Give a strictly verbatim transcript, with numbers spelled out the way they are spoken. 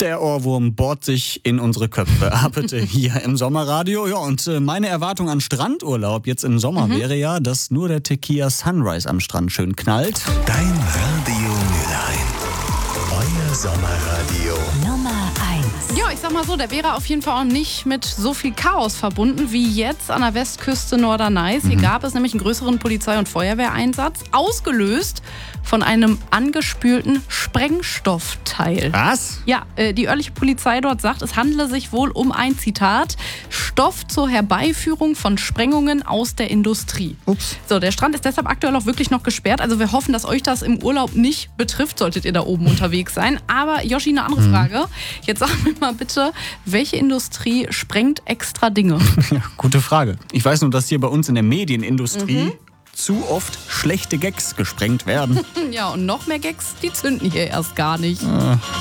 Der Ohrwurm bohrt sich in unsere Köpfe. Ah, bitte hier im Sommerradio. Ja, und äh, meine Erwartung an Strandurlaub jetzt im Sommer mhm. wäre ja, dass nur der Tequila Sunrise am Strand schön knallt. Dein Radio Mülheim. Euer Sommerradio. Nummer eins. Ja, ich sag mal so, der wäre auf jeden Fall auch nicht mit so viel Chaos verbunden wie jetzt an der Westküste Norderney. Mhm. Hier gab es nämlich einen größeren Polizei- und Feuerwehreinsatz, ausgelöst von einem angespülten Sprengstoffteil. Was? Ja, äh, die örtliche Polizei dort sagt, es handle sich wohl um ein, Zitat, Stoff zur Herbeiführung von Sprengungen aus der Industrie. Ups. So, der Strand ist deshalb aktuell auch wirklich noch gesperrt. Also wir hoffen, dass euch das im Urlaub nicht betrifft, solltet ihr da oben unterwegs sein. Aber Joshi, eine andere Frage. Mhm. Jetzt sag mir mal bitte, welche Industrie sprengt extra Dinge? Ja, gute Frage. Ich weiß nur, dass hier bei uns in der Medienindustrie mhm. zu oft schlechte Gags gesprengt werden. Ja, und noch mehr Gags, die zünden hier erst gar nicht. Äh.